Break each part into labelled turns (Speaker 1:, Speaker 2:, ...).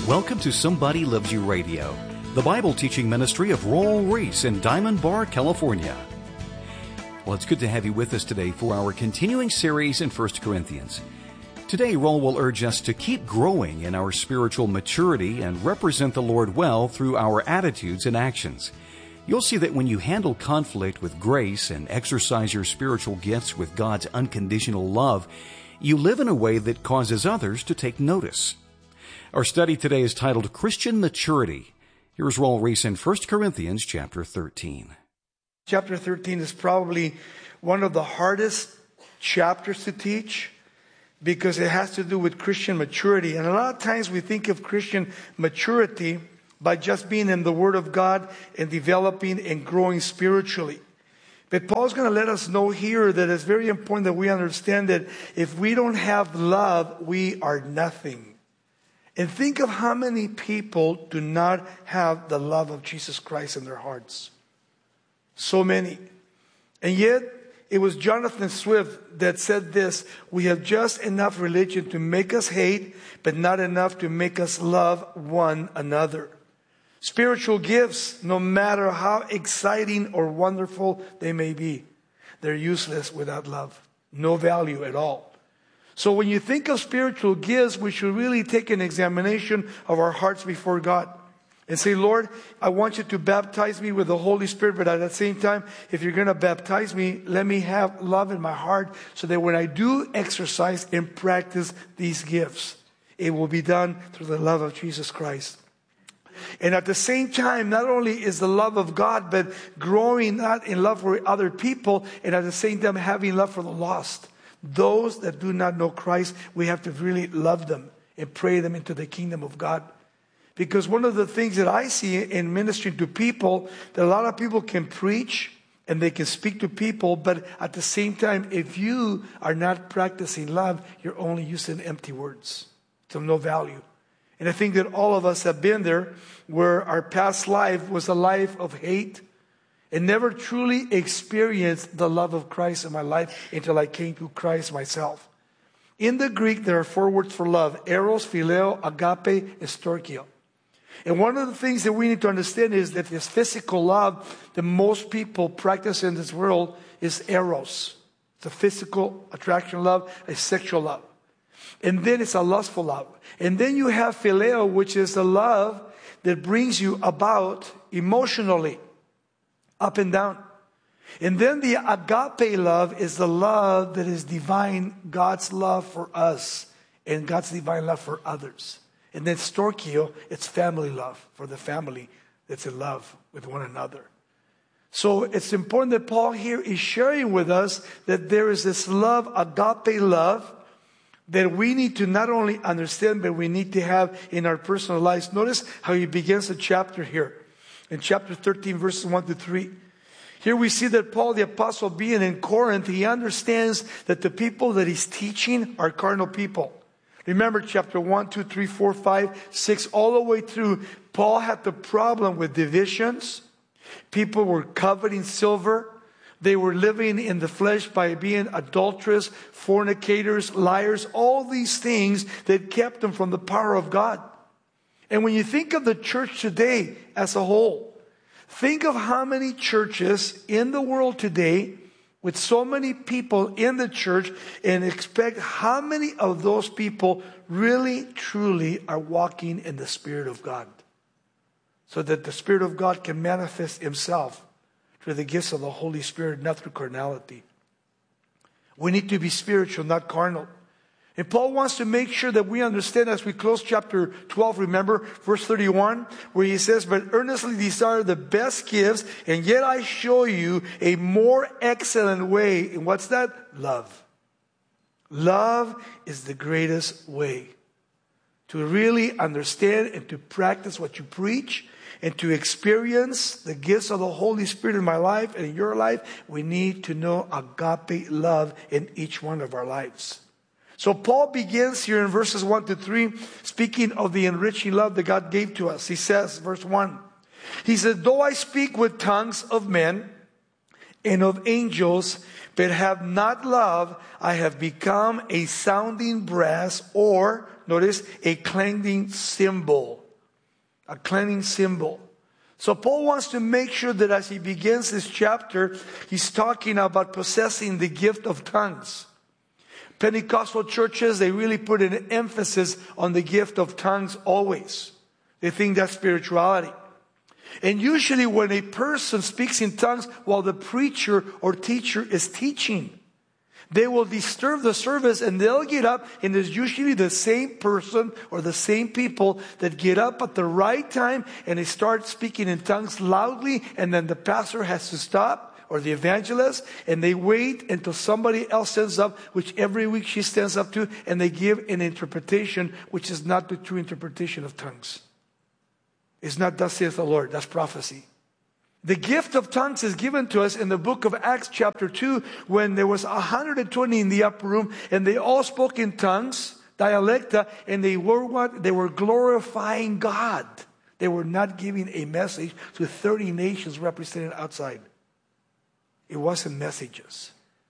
Speaker 1: Welcome to Somebody Loves You Radio, the Bible teaching ministry of Royal Reese in Diamond Bar, California. Well, it's good to have you with us today for our continuing series in 1 Corinthians. Today, Roll will urge us to keep growing in our spiritual maturity and represent the Lord well through our attitudes and actions. You'll see that when you handle conflict with grace and exercise your spiritual gifts with God's unconditional love, you live in a way that causes others to take notice. Our study today is titled Christian Maturity. Here's Roll Reese in 1 Corinthians chapter 13.
Speaker 2: Chapter 13 is probably one of the hardest chapters to teach because it has to do with Christian maturity. And a lot of times we think of Christian maturity by just being in the Word of God and developing and growing spiritually. But Paul's going to let us know here that it's very important that we understand that if we don't have love, we are nothing. And think of how many people do not have the love of Jesus Christ in their hearts. So many. And yet, it was Jonathan Swift that said this: we have just enough religion to make us hate, but not enough to make us love one another. Spiritual gifts, no matter how exciting or wonderful they may be, they're useless without love. No value at all. So when you think of spiritual gifts, we should really take an examination of our hearts before God and say, Lord, I want you to baptize me with the Holy Spirit, but at the same time, if you're going to baptize me, let me have love in my heart so that when I do exercise and practice these gifts, it will be done through the love of Jesus Christ. And at the same time, not only is the love of God, but growing not in love for other people, and at the same time having love for the lost. Those that do not know Christ, we have to really love them and pray them into the kingdom of God. Because one of the things that I see in ministering to people, that a lot of people can preach and they can speak to people, but at the same time, if you are not practicing love, you're only using empty words. It's of no value. And I think that all of us have been there where our past life was a life of hate and never truly experienced the love of Christ in my life until I came to Christ myself. In the Greek, there are 4 words for love: eros, phileo, agape, and storchio. And one of the things that we need to understand is that this physical love that most people practice in this world is eros. It's a physical attraction love, a sexual love. And then it's a lustful love. And then you have phileo, which is the love that brings you about emotionally, up and down. And then the agape love is the love that is divine, God's love for us and God's divine love for others. And then storchio, it's family love for the family that's in love with one another. So it's important that Paul here is sharing with us that there is this love, agape love, that we need to not only understand, but we need to have in our personal lives. Notice how he begins the chapter here. In chapter 13, verses 1 to 3. Here we see that Paul the apostle, being in Corinth, he understands that the people that he's teaching are carnal people. Remember chapter 1, 2, 3, 4, 5, 6, all the way through. Paul had the problem with divisions. People were coveting silver. They were living in the flesh by being adulterous, fornicators, liars, all these things that kept them from the power of God. And when you think of the church today as a whole, think of how many churches in the world today with so many people in the church, and expect how many of those people really, truly are walking in the Spirit of God. So that the Spirit of God can manifest Himself through the gifts of the Holy Spirit, not through carnality. We need to be spiritual, not carnal. And Paul wants to make sure that we understand as we close chapter 12, remember, verse 31, where he says, but earnestly desire the best gifts, and yet I show you a more excellent way. And what's that? Love. Love is the greatest way to really understand and to practice what you preach and to experience the gifts of the Holy Spirit in my life and in your life. We need to know agape love in each one of our lives. So Paul begins here in verses 1 to 3, speaking of the enriching love that God gave to us. He says, verse 1, he says, though I speak with tongues of men and of angels, but have not love, I have become a sounding brass or notice, a clanging cymbal. A clanging cymbal. So Paul wants to make sure that as he begins this chapter, he's talking about possessing the gift of tongues. Pentecostal churches, they really put an emphasis on the gift of tongues always. They think that's spirituality. And usually when a person speaks in tongues while the preacher or teacher is teaching, they will disturb the service and they'll get up, and it's usually the same person or the same people that get up at the right time and they start speaking in tongues loudly, and then the pastor has to stop, or the evangelist, and they wait until somebody else stands up, which every week she stands up to, and they give an interpretation which is not the true interpretation of tongues. It's not thus saith the Lord. That's prophecy. The gift of tongues is given to us in the book of Acts chapter 2, when there was 120 in the upper room, and they all spoke in tongues, dialecta, and they were what? They were glorifying God. They were not giving a message to 30 nations represented outside. It wasn't messages.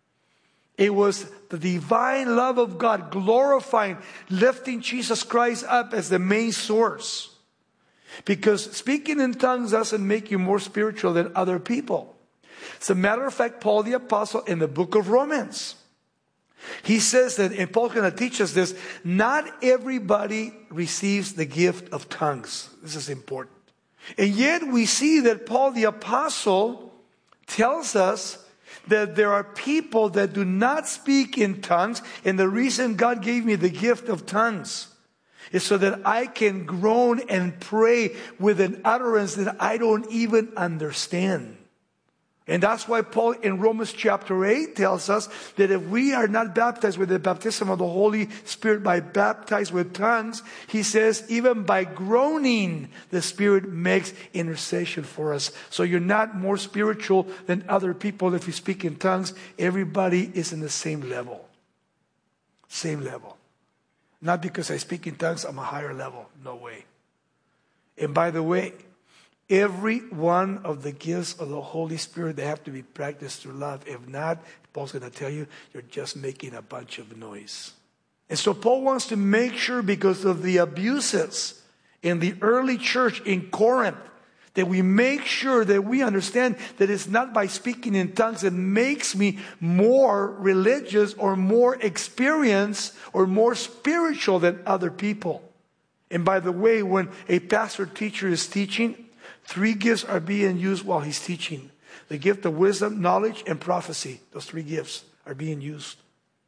Speaker 2: It was the divine love of God glorifying, lifting Jesus Christ up as the main source. Because speaking in tongues doesn't make you more spiritual than other people. As a matter of fact, Paul the Apostle in the book of Romans, he says that, and Paul's going to teach us this, not everybody receives the gift of tongues. This is important. And yet we see that Paul the Apostle tells us that there are people that do not speak in tongues, and the reason God gave me the gift of tongues is so that I can groan and pray with an utterance that I don't even understand. And that's why Paul in Romans chapter 8 tells us that if we are not baptized with the baptism of the Holy Spirit by baptized with tongues, he says even by groaning, the Spirit makes intercession for us. So you're not more spiritual than other people if you speak in tongues. Everybody is in the same level. Same level. Not because I speak in tongues, I'm a higher level. No way. And by the way, every one of the gifts of the Holy Spirit, they have to be practiced through love. If not, Paul's going to tell you, you're just making a bunch of noise. And so Paul wants to make sure, because of the abuses in the early church in Corinth, that we make sure that we understand that it's not by speaking in tongues that makes me more religious or more experienced or more spiritual than other people. And by the way, when a pastor teacher is teaching, 3 gifts are being used while he's teaching. The gift of wisdom, knowledge, and prophecy. Those 3 gifts are being used.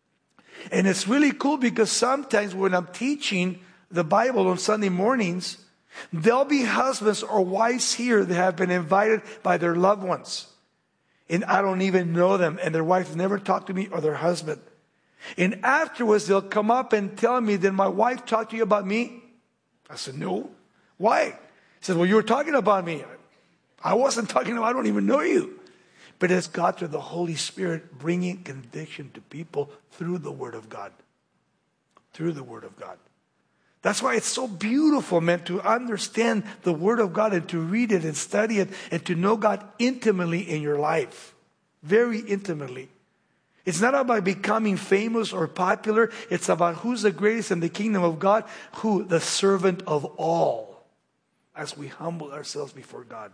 Speaker 2: And it's really cool because sometimes when I'm teaching the Bible on Sunday mornings, there'll be husbands or wives here that have been invited by their loved ones. And I don't even know them. And their wife never talked to me or their husband. And afterwards, they'll come up and tell me, did my wife talk to you about me? I said, no. Why? He said, well, you were talking about me. I wasn't talking about, I don't even know you. But it's God through the Holy Spirit bringing conviction to people through the Word of God. Through the Word of God. That's why it's so beautiful, man, to understand the Word of God and to read it and study it and to know God intimately in your life. Very intimately. It's not about becoming famous or popular. It's about who's the greatest in the kingdom of God. Who? The servant of all. As we humble ourselves before God.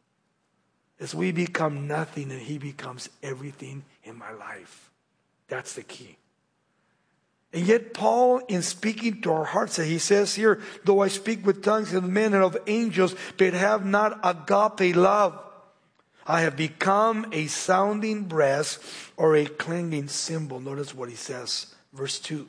Speaker 2: As we become nothing and He becomes everything in my life. That's the key. And yet Paul, in speaking to our hearts, he says here, though I speak with tongues of men and of angels, but have not agape love, I have become a sounding brass or a clanging cymbal. Notice what he says, verse 2.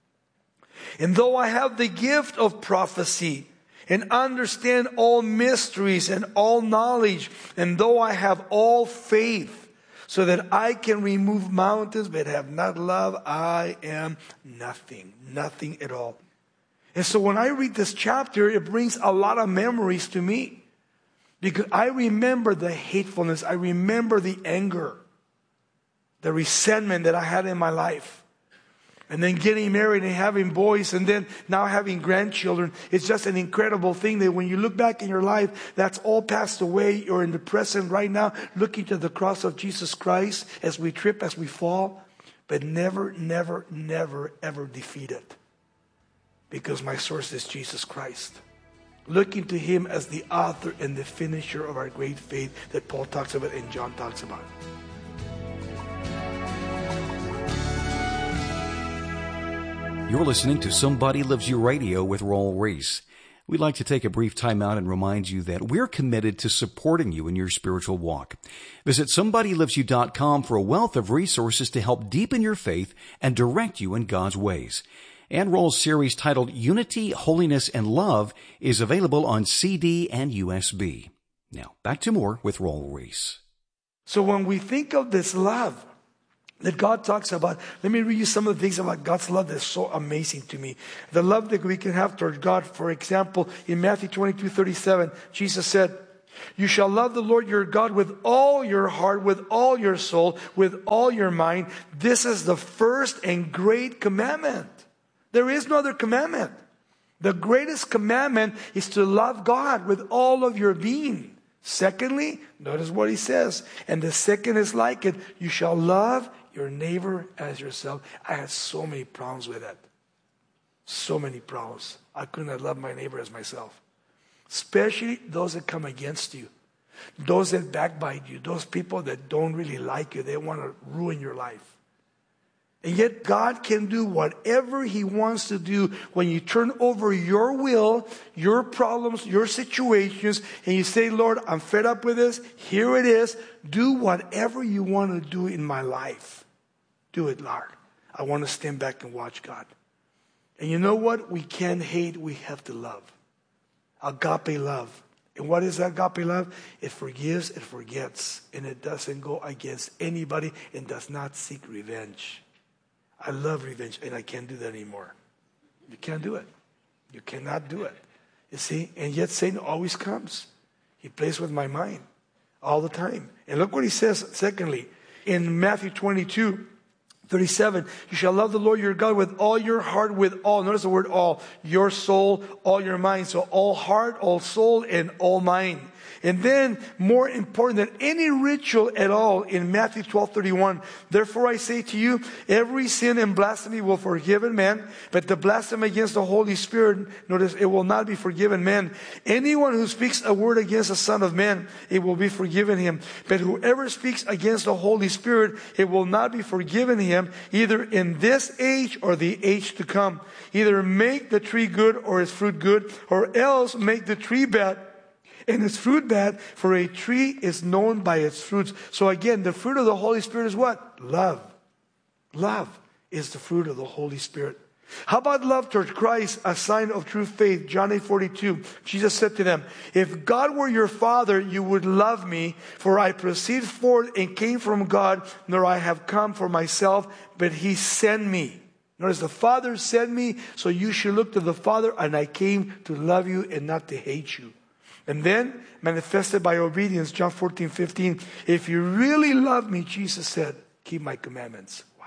Speaker 2: And though I have the gift of prophecy and understand all mysteries and all knowledge, and though I have all faith, so that I can remove mountains, but have not love, I am nothing. Nothing at all. And so when I read this chapter, it brings a lot of memories to me. Because I remember the hatefulness. I remember the anger. The resentment that I had in my life. And then getting married and having boys, and then now having grandchildren. It's just an incredible thing that when you look back in your life, that's all passed away. You're in the present right now, looking to the cross of Jesus Christ as we trip, as we fall, but never, never, never, ever defeated. Because my source is Jesus Christ. Looking to Him as the author and the finisher of our great faith that Paul talks about and John talks about.
Speaker 1: You're listening to Somebody Loves You Radio with Raul Ries. We'd like to take a brief time out and remind you that we're committed to supporting you in your spiritual walk. Visit somebodylovesyou.com for a wealth of resources to help deepen your faith and direct you in God's ways. And Raul's series titled Unity, Holiness, and Love is available on CD and USB. Now, back to more with Raul Ries.
Speaker 2: So when we think of this love that God talks about, let me read you some of the things about God's love that's so amazing to me. The love that we can have towards God. For example, in Matthew 22:37, Jesus said, "You shall love the Lord your God with all your heart, with all your soul, with all your mind. This is the first and great commandment." There is no other commandment. The greatest commandment is to love God with all of your being. Secondly, notice what He says. And the second is like it. You shall love your neighbor as yourself. I had so many problems with that. So many problems. I couldn't have loved my neighbor as myself. Especially those that come against you. Those that backbite you. Those people that don't really like you. They want to ruin your life. And yet God can do whatever He wants to do when you turn over your will, your problems, your situations, and you say, Lord, I'm fed up with this. Here it is. Do whatever you want to do in my life. Do it, Lord. I want to stand back and watch God. And you know what? We can't hate. We have to love. Agape love. And what is agape love? It forgives, it forgets, and it doesn't go against anybody and does not seek revenge. I love revenge, and I can't do that anymore. You can't do it. You cannot do it. You see? And yet Satan always comes. He plays with my mind all the time. And look what he says, secondly, in Matthew 22:37, you shall love the Lord your God with all your heart, with all, notice the word all, your soul, all your mind. So all heart, all soul, and all mind. And then, more important than any ritual at all, in Matthew 12:31, therefore I say to you, every sin and blasphemy will be forgiven man, but the blasphemy against the Holy Spirit, notice, it will not be forgiven man. Anyone who speaks a word against the Son of Man, it will be forgiven him. But whoever speaks against the Holy Spirit, it will not be forgiven him, either in this age or the age to come. Either make the tree good or its fruit good, or else make the tree bad and its fruit bad, for a tree is known by its fruits. So again, the fruit of the Holy Spirit is what? Love. Love is the fruit of the Holy Spirit. How about love towards Christ, a sign of true faith? John 8:42, Jesus said to them, if God were your Father, you would love me, for I proceed forth and came from God, nor I have come for myself, but He sent me. Notice the Father sent me, so you should look to the Father, and I came to love you and not to hate you. And then, manifested by obedience, John 14:15, if you really love me, Jesus said, keep my commandments. Wow.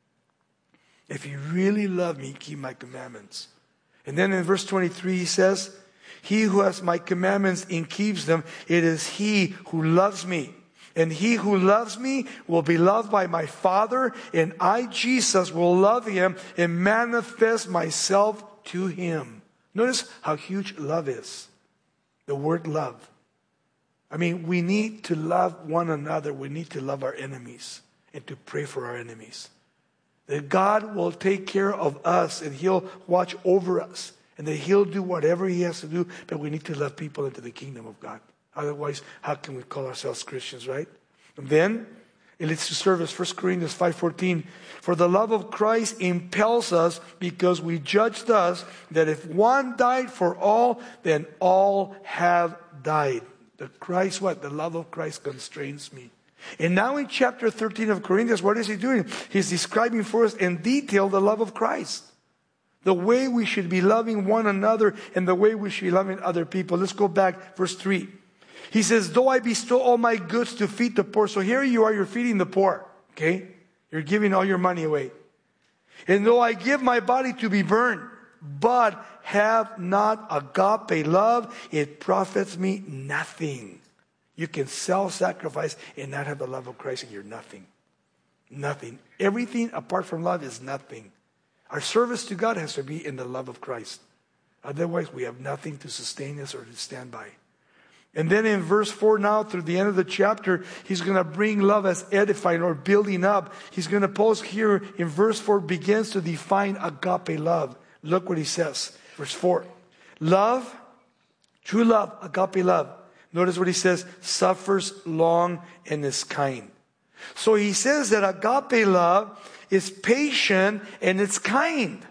Speaker 2: If you really love me, keep my commandments. And then in verse 23, he says, he who has my commandments and keeps them, it is he who loves me. And he who loves me will be loved by my Father, and I, Jesus, will love him and manifest myself to him. Notice how huge love is. The word love. I mean, we need to love one another. We need to love our enemies and to pray for our enemies. That God will take care of us and He'll watch over us. And that He'll do whatever He has to do. But we need to love people into the kingdom of God. Otherwise, how can we call ourselves Christians, right? And then, it leads to service. 1 Corinthians 5:14. For the love of Christ impels us, because we judge thus, that if one died for all, then all have died. The Christ, what? The love of Christ constrains me. And now in chapter 13 of Corinthians, what is he doing? He's describing for us in detail the love of Christ. The way we should be loving one another and the way we should be loving other people. Let's go back, verse 3. He says, though I bestow all my goods to feed the poor. So here you are, you're feeding the poor. Okay? You're giving all your money away. And though I give my body to be burned, but have not agape love, it profits me nothing. You can self-sacrifice and not have the love of Christ, and you're nothing. Nothing. Everything apart from love is nothing. Our service to God has to be in the love of Christ. Otherwise, we have nothing to sustain us or to stand by. And then in verse 4 now, through the end of the chapter, he's going to bring love as edifying or building up. He's going to pause here in verse 4, begins to define agape love. Look what he says. Verse 4. Love, true love, agape love. Notice what he says, suffers long and is kind. So he says that agape love is patient and it's kind.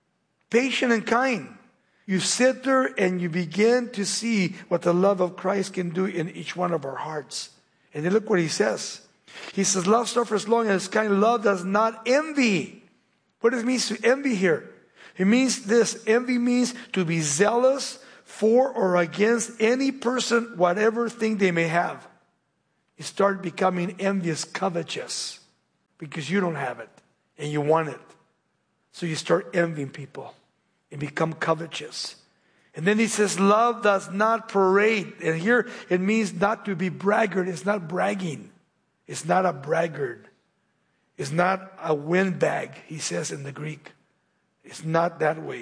Speaker 2: Patient and kind. You sit there and you begin to see what the love of Christ can do in each one of our hearts. And then look what he says. He says, love suffers long and is kind. Love does not envy. What does it mean to envy here? It means this. Envy means to be zealous for or against any person, whatever thing they may have. You start becoming envious, covetous, because you don't have it and you want it. So you start envying people and become covetous. And then he says, love does not parade. And here it means not to be braggart. It's not bragging. It's not a braggart. It's not a windbag, he says in the Greek. It's not that way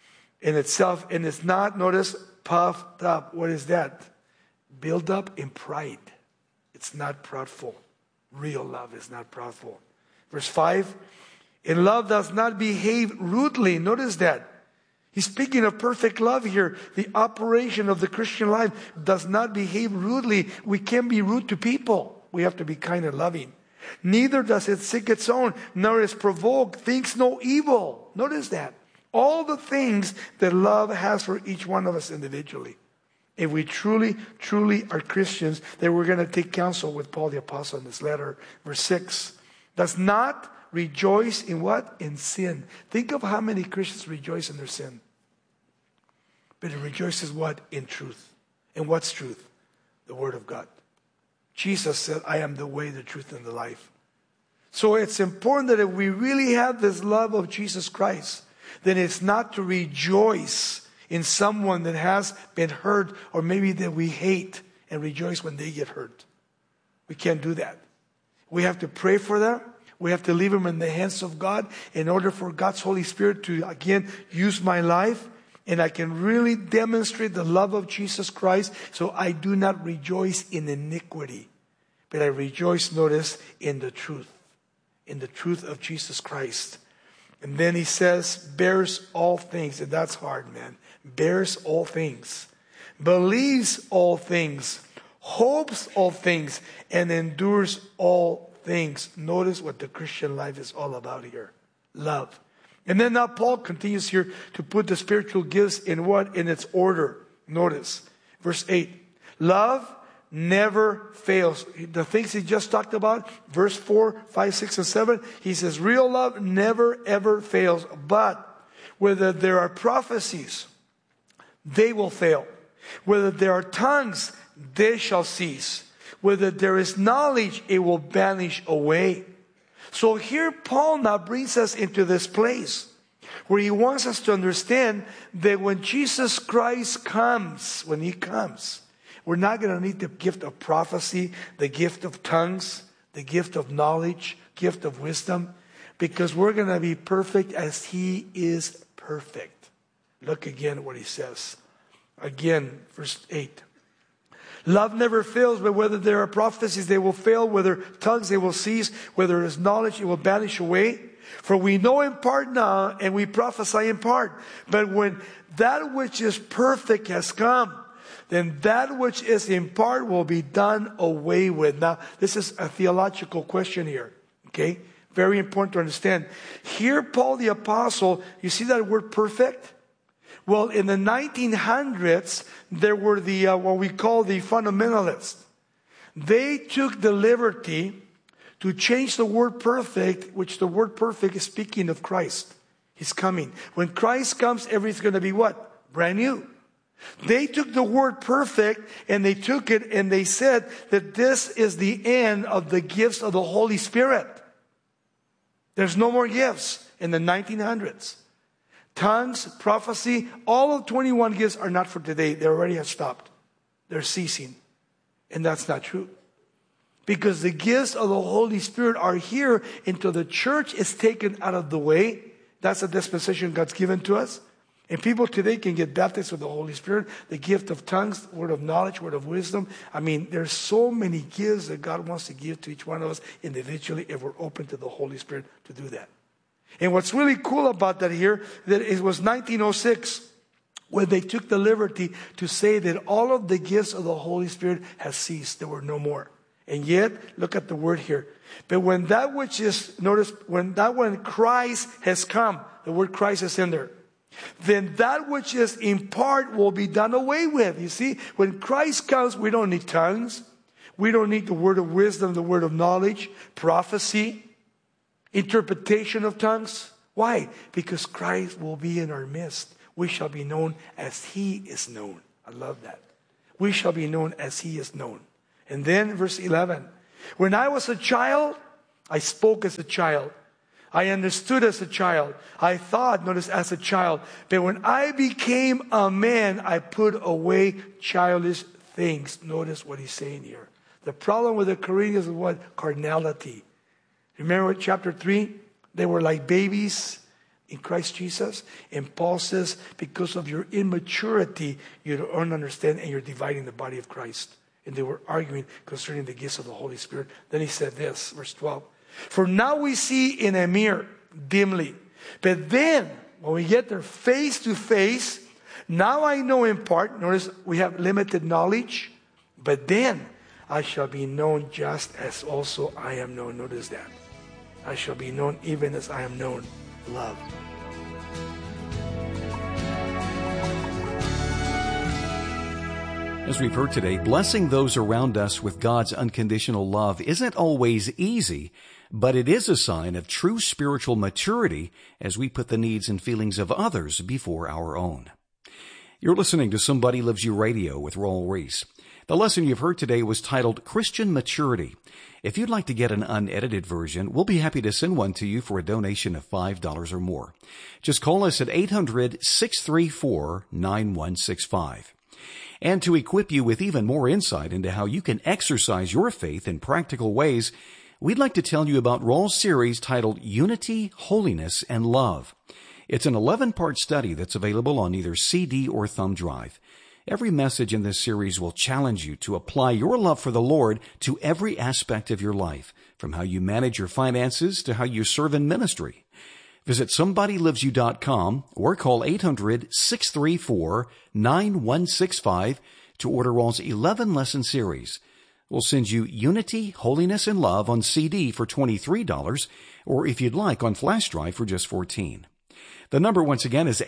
Speaker 2: in itself. And it's not, notice, puffed up. What is that? Build up in pride. It's not proudful. Real love is not proudful. Verse 5, and love does not behave rudely. Notice that. He's speaking of perfect love here. The operation of the Christian life does not behave rudely. We can't be rude to people. We have to be kind and loving. Neither does it seek its own, nor is provoked, thinks no evil. Notice that. All the things that love has for each one of us individually. If we truly, truly are Christians, then we're going to take counsel with Paul the Apostle in this letter. Verse 6. Does not rejoice in what? In sin. Think of how many Christians rejoice in their sin. But it rejoices what? In truth. And what's truth? The Word of God. Jesus said, I am the way, the truth, and the life. So it's important that if we really have this love of Jesus Christ, then it's not to rejoice in someone that has been hurt or maybe that we hate and rejoice when they get hurt. We can't do that. We have to pray for them. We have to leave them in the hands of God in order for God's Holy Spirit to, again, use my life. And I can really demonstrate the love of Jesus Christ. So I do not rejoice in iniquity. But I rejoice, notice, in the truth. In the truth of Jesus Christ. And then he says, bears all things. And that's hard, man. Bears all things. Believes all things. Hopes all things. And endures all things. Notice what the Christian life is all about here. Love. And then now Paul continues here to put the spiritual gifts in what? In its order. Notice. Verse 8. Love never fails. The things he just talked about, verse 4, 5, 6, and 7, he says, real love never ever fails. But whether there are prophecies, they will fail. Whether there are tongues, they shall cease. Whether there is knowledge, it will vanish away. So here Paul now brings us into this place where he wants us to understand that when Jesus Christ comes, when he comes, we're not going to need the gift of prophecy, the gift of tongues, the gift of knowledge, gift of wisdom, because we're going to be perfect as he is perfect. Look again at what he says. Again, verse 8. Love never fails, but whether there are prophecies, they will fail. Whether tongues, they will cease. Whether there is knowledge, it will vanish away. For we know in part now, and we prophesy in part. But when that which is perfect has come, then that which is in part will be done away with. Now, this is a theological question here. Okay? Very important to understand. Here, Paul the Apostle, you see that word perfect? Well, in the 1900s, there were the what we call the fundamentalists. They took the liberty to change the word perfect, which the word perfect is speaking of Christ. He's coming. When Christ comes, everything's going to be what? Brand new. They took the word perfect and they took it and they said that this is the end of the gifts of the Holy Spirit. There's no more gifts in the 1900s. Tongues, prophecy, all of 21 gifts are not for today. They already have stopped. They're ceasing. And that's not true. Because the gifts of the Holy Spirit are here until the church is taken out of the way That's the dispensation God's given to us. And people today can get baptized with the Holy Spirit, the gift of tongues, word of knowledge, word of wisdom. I mean, there's so many gifts that God wants to give to each one of us individually if we're open to the Holy Spirit to do that. And what's really cool about that here, that it was 1906 when they took the liberty to say that all of the gifts of the Holy Spirit has ceased. There were no more. And yet, look at the word here. But when that which is, notice, when Christ has come, the word Christ is in there. Then that which is in part will be done away with. You see, when Christ comes, we don't need tongues. We don't need the word of wisdom, the word of knowledge, prophecy, interpretation of tongues. Why? Because Christ will be in our midst. We shall be known as He is known. I love that. We shall be known as He is known. And then verse 11. When I was a child, I spoke as a child. I understood as a child. I thought, notice, as a child. But when I became a man, I put away childish things. Notice what he's saying here. The problem with the Corinthians was what? Carnality. Remember chapter 3? They were like babies in Christ Jesus. And Paul says, because of your immaturity, you don't understand and you're dividing the body of Christ. And they were arguing concerning the gifts of the Holy Spirit. Then he said this, verse 12. For now we see in a mirror, dimly. But then, when we get there face to face, now I know in part. Notice we have limited knowledge. But then I shall be known just as also I am known. Notice that. I shall be known even as I am known. Love.
Speaker 1: As we've heard today, blessing those around us with God's unconditional love isn't always easy, but it is a sign of true spiritual maturity as we put the needs and feelings of others before our own. You're listening to Somebody Loves You Radio with Raul Ries. The lesson you've heard today was titled Christian Maturity. If you'd like to get an unedited version, we'll be happy to send one to you for a donation of $5 or more. Just call us at 800-634-9165. And to equip you with even more insight into how you can exercise your faith in practical ways, we'd like to tell you about Raul's series titled Unity, Holiness, and Love. It's an 11-part study that's available on either CD or thumb drive. Every message in this series will challenge you to apply your love for the Lord to every aspect of your life, from how you manage your finances to how you serve in ministry. Visit SomebodyLovesYou.com or call 800-634-9165 to order Raul's 11-lesson series. We'll send you Unity, Holiness, and Love on CD for $23, or if you'd like, on flash drive for just $14. The number once again is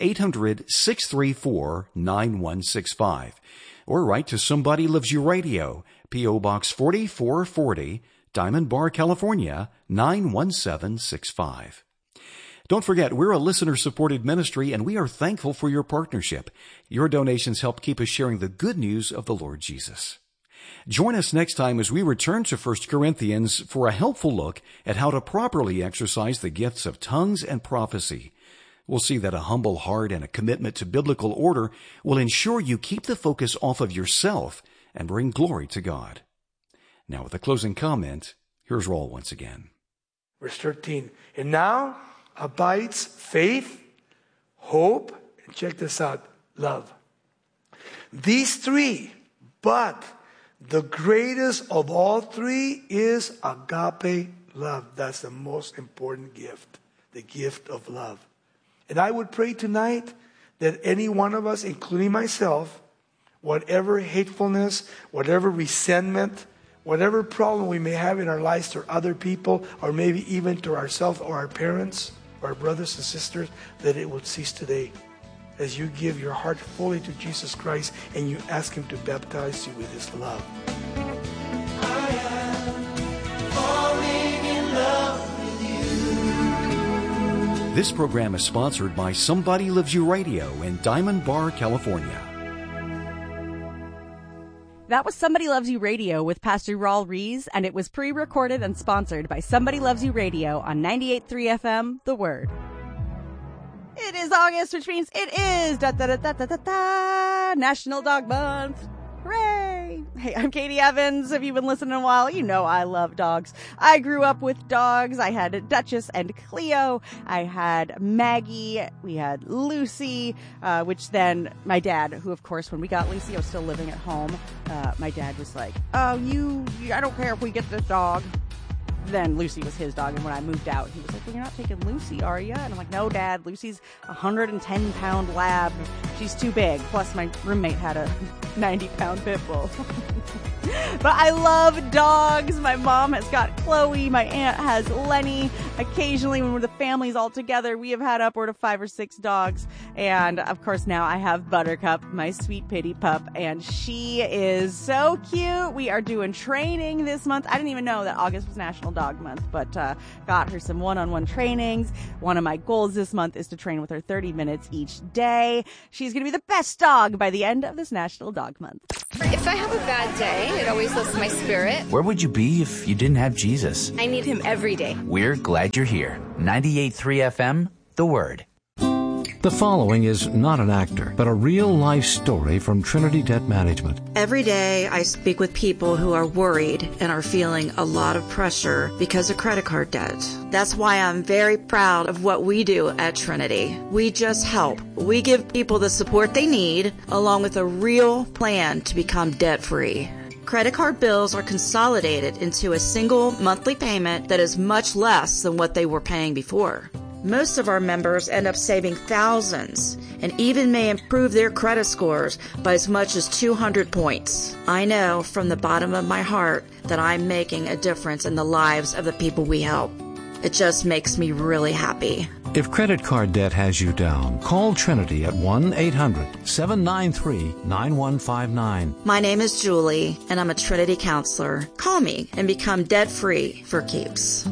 Speaker 1: 800-634-9165. Or write to Somebody Loves You Radio, P.O. Box 4440, Diamond Bar, California, 91765. Don't forget, we're a listener-supported ministry, and we are thankful for your partnership. Your donations help keep us sharing the good news of the Lord Jesus. Join us next time as we return to 1 Corinthians for a helpful look at how to properly exercise the gifts of tongues and prophecy. We'll see that a humble heart and a commitment to biblical order will ensure you keep the focus off of yourself and bring glory to God. Now, with a closing comment, here's Raul once again.
Speaker 2: Verse 13. And now abides faith, hope, and check this out, love. These three, but the greatest of all three is agape love. That's the most important gift, the gift of love. And I would pray tonight that any one of us, including myself, whatever hatefulness, whatever resentment, whatever problem we may have in our lives to other people, or maybe even to ourselves or our parents, or our brothers and sisters, that it would cease today as you give your heart fully to Jesus Christ and you ask Him to baptize you with His love.
Speaker 3: I am falling in love with you.
Speaker 1: This program is sponsored by Somebody Loves You Radio in Diamond Bar, California.
Speaker 4: That was Somebody Loves You Radio with Pastor Raul Ries, and it was pre-recorded and sponsored by Somebody Loves You Radio on 98.3 FM, The Word. It is August, which means it is National Dog Month. Hooray! Hey, I'm Katie Evans. If you've been listening a while, you know I love dogs. I grew up with dogs. I had Duchess and Cleo. I had Maggie. We had Lucy, which then my dad, who of course when we got Lucy, I was still living at home. My dad was like, oh, I don't care if we get this dog. Then Lucy was his dog, and when I moved out, he was like, well, you're not taking Lucy, are you? And I'm like, no, Dad, Lucy's a 110-pound lab. She's too big. Plus, my roommate had a 90-pound pit bull. But I love dogs. My mom has got Chloe. My aunt has Lenny. Occasionally, when the family's all together, we have had upward of 5 or 6 dogs. And, of course, now I have Buttercup, my sweet pitty pup, and she is so cute. We are doing training this month. I didn't even know that August was National Dog Month, but got her some one-on-one trainings. One of my goals this month is to train with her 30 minutes each day. She's going to be the best dog by the end of this National Dog Month.
Speaker 5: If I have a bad day, it always lifts my spirit.
Speaker 6: Where would you be if you didn't have Jesus?
Speaker 5: I need him every day.
Speaker 6: We're glad you're here. 98.3 FM, The Word.
Speaker 7: The following is not an actor, but a real-life story from Trinity Debt Management.
Speaker 8: Every day I speak with people who are worried and are feeling a lot of pressure because of credit card debt. That's why I'm very proud of what we do at Trinity. We just help. We give people the support they need, along with a real plan to become debt-free. Credit card bills are consolidated into a single monthly payment that is much less than what they were paying before. Most of our members end up saving thousands and even may improve their credit scores by as much as 200 points. I know from the bottom of my heart that I'm making a difference in the lives of the people we help. It just makes me really happy.
Speaker 7: If credit card debt has you down, call Trinity at 1-800-793-9159.
Speaker 8: My name is Julie, and I'm a Trinity counselor. Call me and become debt-free for keeps.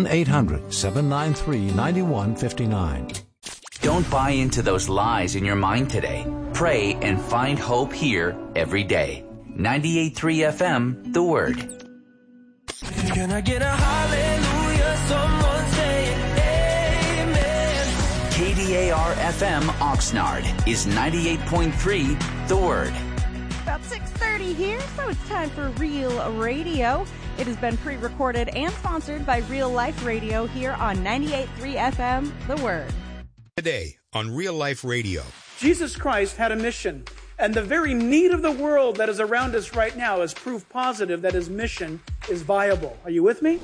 Speaker 7: 1-800-793-9159.
Speaker 6: Don't buy into those lies in your mind today. Pray and find hope here every day. 98.3 FM, The Word.
Speaker 3: Can I get a hallelujah? Someone saying amen.
Speaker 6: KDAR-FM Oxnard is 98.3 The Word.
Speaker 4: About 6:30 here, so it's time for Real Radio. It has been pre-recorded and sponsored by Real Life Radio here on 98.3 FM, The Word.
Speaker 9: Today on Real Life Radio.
Speaker 10: Jesus Christ had a mission, and the very need of the world that is around us right now is proof positive that his mission is viable. Are you with me?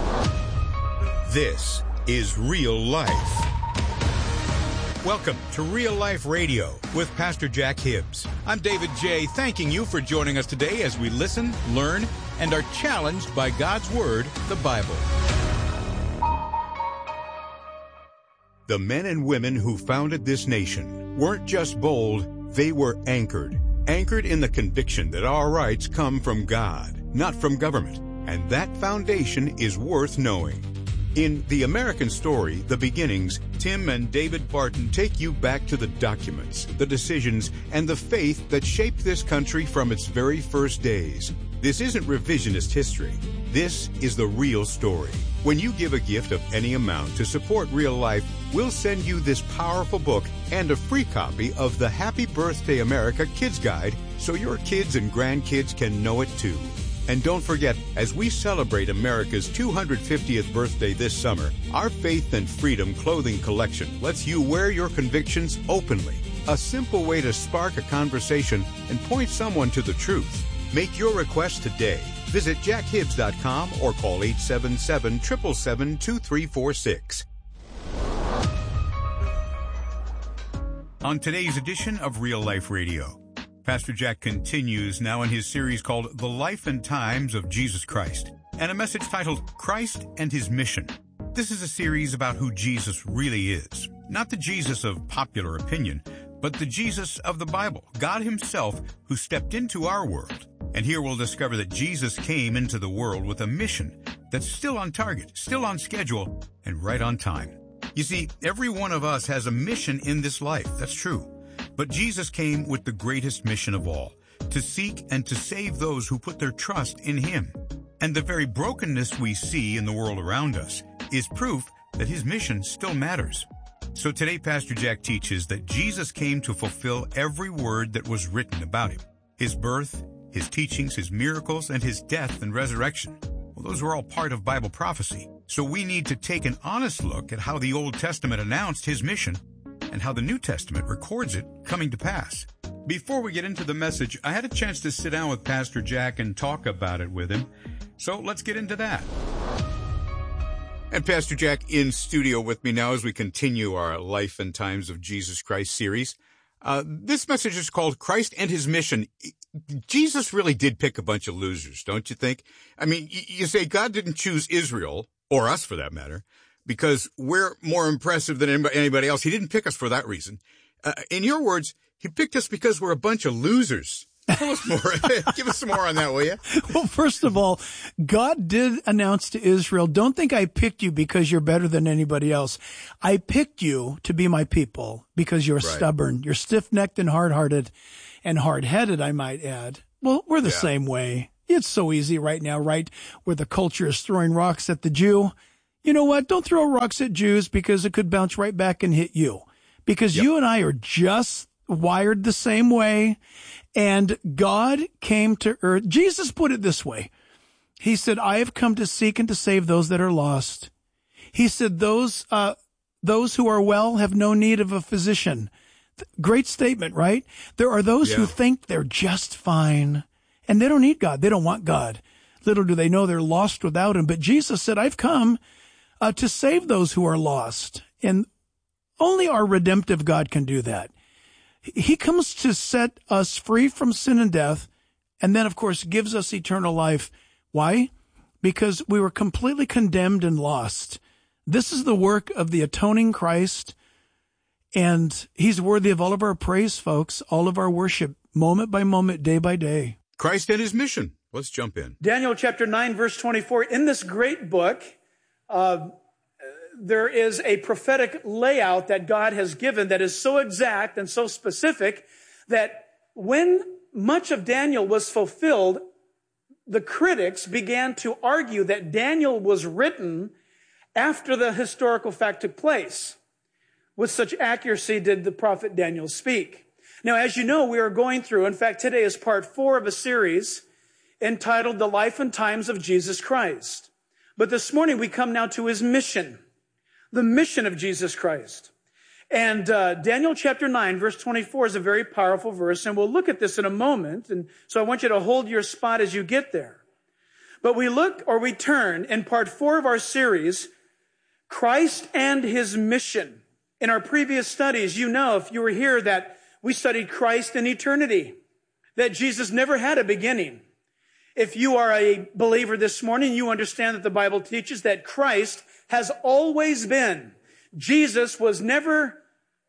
Speaker 9: This is Real Life. Welcome to Real Life Radio with Pastor Jack Hibbs. I'm David J., thanking you for joining us today as we listen, learn, and are challenged by God's Word, the Bible. The men and women who founded this nation weren't just bold, they were anchored. Anchored in the conviction that our rights come from God, not from government. And that foundation is worth knowing. In The American Story, The Beginnings, Tim and David Barton take you back to the documents, the decisions, and the faith that shaped this country from its very first days. This isn't revisionist history. This is the real story. When you give a gift of any amount to support Real Life, we'll send you this powerful book and a free copy of the Happy Birthday America Kids Guide so your kids and grandkids can know it too. And don't forget, as we celebrate America's 250th birthday this summer, our Faith and Freedom clothing collection lets you wear your convictions openly. A simple way to spark a conversation and point someone to the truth. Make your request today. Visit jackhibbs.com or call 877-777-2346. On today's edition of Real Life Radio, Pastor Jack continues now in his series called The Life and Times of Jesus Christ, and a message titled Christ and His Mission. This is a series about who Jesus really is. Not the Jesus of popular opinion, but the Jesus of the Bible, God Himself who stepped into our world. And here we'll discover that Jesus came into the world with a mission that's still on target, still on schedule, and right on time. You see, every one of us has a mission in this life, that's true. But Jesus came with the greatest mission of all, to seek and to save those who put their trust in Him. And the very brokenness we see in the world around us is proof that His mission still matters. So today, Pastor Jack teaches that Jesus came to fulfill every word that was written about Him. His birth, his teachings, his miracles, and his death and resurrection. Well, those were all part of Bible prophecy. So we need to take an honest look at how the Old Testament announced his mission and how the New Testament records it coming to pass. Before we get into the message, I had a chance to sit down with Pastor Jack and talk about it with him. So let's get into that. And Pastor Jack in studio with me now as we continue our Life and Times of Jesus Christ series. This message is called Christ and His Mission. Jesus really did pick a bunch of losers, don't you think? I mean, you say God didn't choose Israel, or us for that matter, because we're more impressive than anybody else. He didn't pick us for that reason. In your words, He picked us because we're a bunch of losers. Tell us more. Give us some more on that, will you?
Speaker 11: Well, first of all, God did announce to Israel, don't think I picked you because you're better than anybody else. I picked you to be my people because you're stubborn. You're stiff-necked and hard-hearted and hard-headed, I might add. Well, we're the same way. It's so easy right now, right, where the culture is throwing rocks at the Jew. You know what? Don't throw rocks at Jews because it could bounce right back and hit you. Because you and I are just wired the same way. And God came to earth. Jesus put it this way. He said, I have come to seek and to save those that are lost. He said, those who are well have no need of a physician. Great statement, right? There are those who think they're just fine and they don't need God. They don't want God. Little do they know they're lost without him. But Jesus said, I've come to save those who are lost. And only our redemptive God can do that. He comes to set us free from sin and death, and then, of course, gives us eternal life. Why? Because we were completely condemned and lost. This is the work of the atoning Christ, and he's worthy of all of our praise, folks, all of our worship, moment by moment, day by day.
Speaker 9: Christ and his mission. Let's jump in.
Speaker 10: Daniel chapter 9, verse 24. In this great book, there is a prophetic layout that God has given that is so exact and so specific that when much of Daniel was fulfilled, the critics began to argue that Daniel was written after the historical fact took place. With such accuracy did the prophet Daniel speak. Now, as you know, we are going through, in fact, today is part 4 of a series entitled The Life and Times of Jesus Christ. But this morning we come now to his mission. The mission of Jesus Christ. And Daniel chapter 9, verse 24 is a very powerful verse, and we'll look at this in a moment. And so I want you to hold your spot as you get there. But we turn in part 4 of our series, Christ and his mission. In our previous studies, you know, if you were here, that we studied Christ in eternity, that Jesus never had a beginning. If you are a believer this morning, you understand that the Bible teaches that Christ has always been. Jesus was never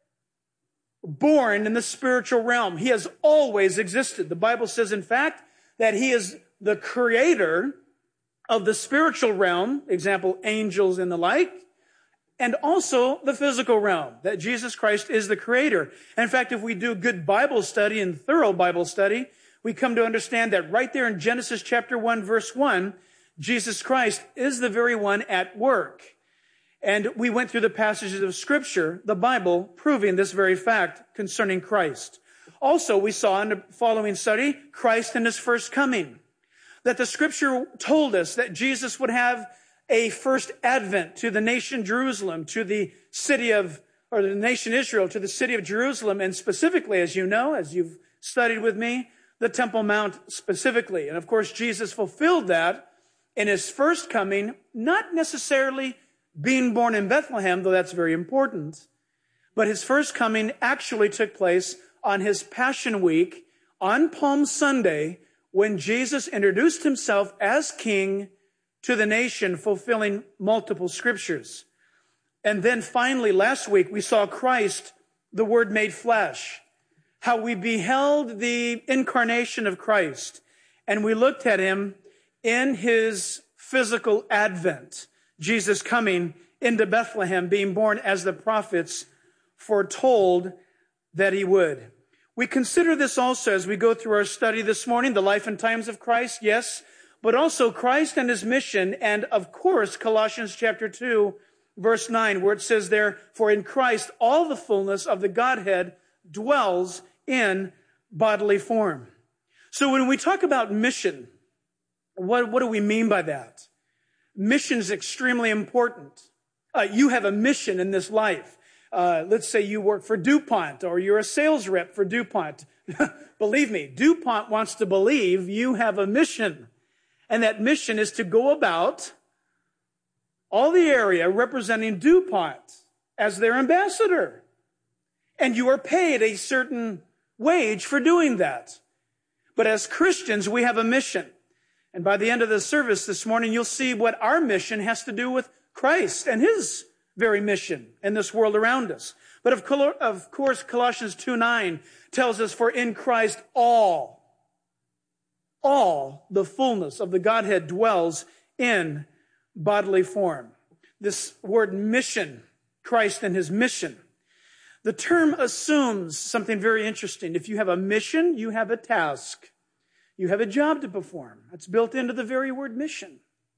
Speaker 10: born in the spiritual realm. He has always existed. The Bible says, in fact, that he is the creator of the spiritual realm, example, angels and the like, and also the physical realm, that Jesus Christ is the creator. And in fact, if we do good Bible study and thorough Bible study, we come to understand that right there in Genesis chapter 1, verse 1, Jesus Christ is the very one at work. And we went through the passages of Scripture, the Bible, proving this very fact concerning Christ. Also, we saw in the following study, Christ and his first coming. That the Scripture told us that Jesus would have a first advent to the nation Jerusalem, to the the nation Israel, to the city of Jerusalem, and specifically, as you know, as you've studied with me, the Temple Mount specifically. And of course, Jesus fulfilled that in his first coming, not necessarily being born in Bethlehem, though that's very important. But his first coming actually took place on his Passion Week, on Palm Sunday, when Jesus introduced himself as king to the nation, fulfilling multiple scriptures. And then finally, last week, we saw Christ, the Word made flesh, how we beheld the incarnation of Christ, and we looked at him in his physical advent, Jesus coming into Bethlehem, being born as the prophets foretold that he would. We consider this also as we go through our study this morning, the life and times of Christ, yes, but also Christ and his mission, and of course, Colossians chapter 2, verse 9, where it says there, for in Christ all the fullness of the Godhead dwells in bodily form. So when we talk about mission, what do we mean by that? Mission is extremely important. You have a mission in this life. Let's say you work for DuPont or you're a sales rep for DuPont. Believe me, DuPont wants to believe you have a mission. And that mission is to go about all the area representing DuPont as their ambassador. And you are paid a certain wage for doing that. But as Christians, we have a mission. And by the end of the service this morning, you'll see what our mission has to do with Christ and his very mission in this world around us. But of course, Colossians 2:9 tells us, for in Christ all the fullness of the Godhead dwells in bodily form. This word mission, Christ and his mission. The term assumes something very interesting. If you have a mission, you have a task. You have a job to perform. That's built into the very word mission.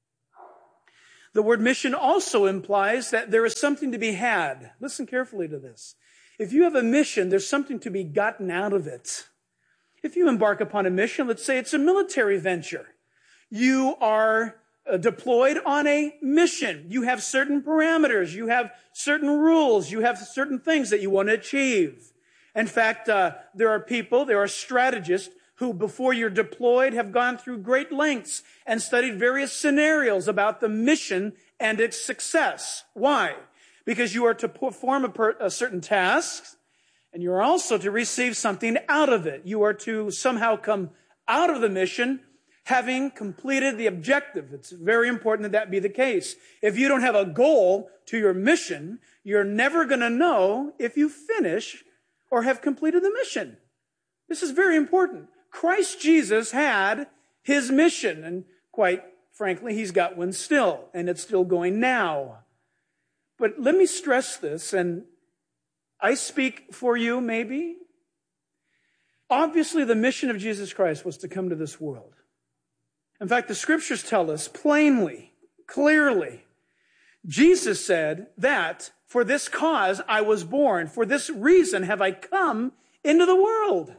Speaker 10: The word mission also implies that there is something to be had. Listen carefully to this. If you have a mission, there's something to be gotten out of it. If you embark upon a mission, let's say it's a military venture. You are deployed on a mission. You have certain parameters. You have certain rules. You have certain things that you want to achieve. In fact, there are strategists who, before you're deployed, have gone through great lengths and studied various scenarios about the mission and its success. Why? Because you are to perform a certain task, and you are also to receive something out of it. You are to somehow come out of the mission having completed the objective. It's very important that be the case. If you don't have a goal to your mission, you're never going to know if you finish or have completed the mission. This is very important. Christ Jesus had his mission, and quite frankly, he's got one still, and it's still going now. But let me stress this, and I speak for you maybe. Obviously, the mission of Jesus Christ was to come to this world. In fact, the scriptures tell us plainly, clearly, Jesus said that for this cause I was born, for this reason have I come into the world.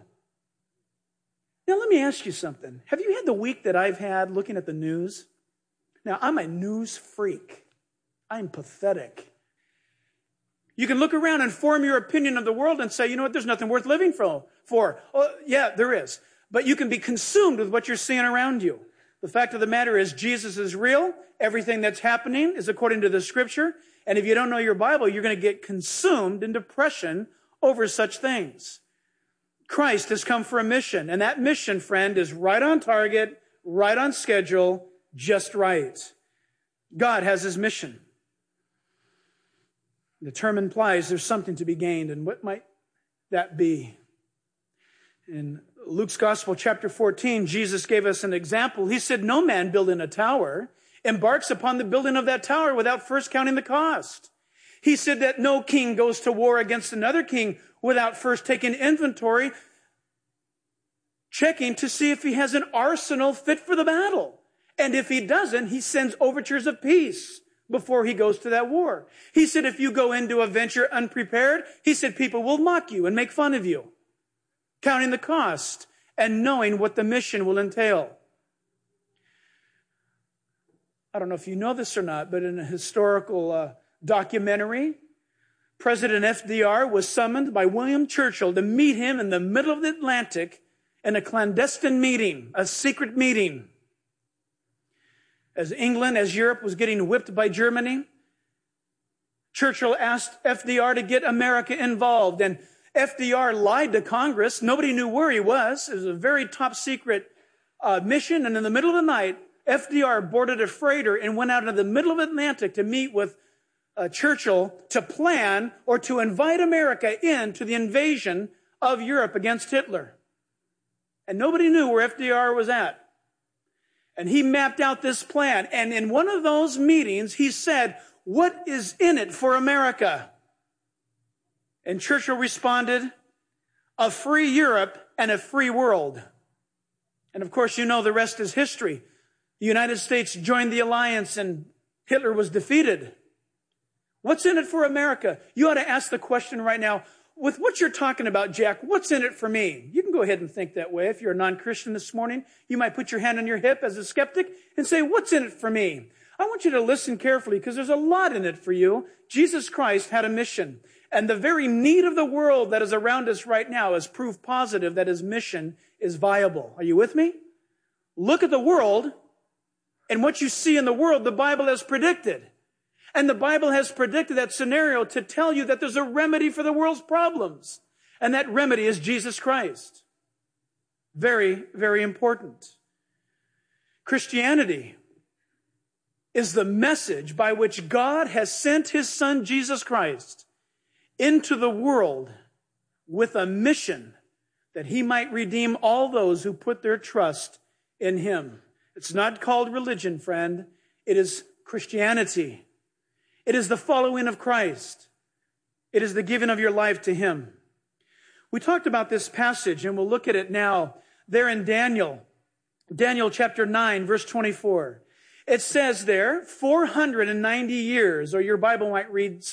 Speaker 10: Now, let me ask you something. Have you had the week that I've had looking at the news? Now, I'm a news freak. I'm pathetic. You can look around and form your opinion of the world and say, you know what, there's nothing worth living for. Oh, yeah, there is. But you can be consumed with what you're seeing around you. The fact of the matter is Jesus is real. Everything that's happening is according to the scripture. And if you don't know your Bible, you're going to get consumed in depression over such things. Christ has come for a mission, and that mission, friend, is right on target, right on schedule, just right. God has his mission. The term implies there's something to be gained, and what might that be? In Luke's Gospel, chapter 14, Jesus gave us an example. He said, no man building a tower embarks upon the building of that tower without first counting the cost. He said that no king goes to war against another king without first taking inventory, checking to see if he has an arsenal fit for the battle. And if he doesn't, he sends overtures of peace before he goes to that war. He said, if you go into a venture unprepared, he said, people will mock you and make fun of you, counting the cost and knowing what the mission will entail. I don't know if you know this or not, but in a historical documentary, President FDR was summoned by William Churchill to meet him in the middle of the Atlantic in a clandestine meeting, a secret meeting. As Europe was getting whipped by Germany, Churchill asked FDR to get America involved, and FDR lied to Congress. Nobody knew where he was. It was a very top secret mission, and in the middle of the night, FDR boarded a freighter and went out into the middle of the Atlantic to meet with Churchill to plan or to invite America into the invasion of Europe against Hitler. And nobody knew where FDR was at. And he mapped out this plan. And in one of those meetings, he said, what is in it for America? And Churchill responded, a free Europe and a free world. And of course, you know the rest is history. The United States joined the alliance and Hitler was defeated. What's in it for America? You ought to ask the question right now, with what you're talking about, Jack, what's in it for me? You can go ahead and think that way. If you're a non-Christian this morning, you might put your hand on your hip as a skeptic and say, what's in it for me? I want you to listen carefully because there's a lot in it for you. Jesus Christ had a mission. And the very need of the world that is around us right now is proof positive that his mission is viable. Are you with me? Look at the world, and what you see in the world, the Bible has predicted. And the Bible has predicted that scenario to tell you that there's a remedy for the world's problems. And that remedy is Jesus Christ. Very, very important. Christianity is the message by which God has sent his Son, Jesus Christ, into the world with a mission that he might redeem all those who put their trust in him. It's not called religion, friend. It is Christianity. It is the following of Christ. It is the giving of your life to him. We talked about this passage, and we'll look at it now. There in Daniel chapter 9, verse 24. It says there, 490 years, or your Bible might read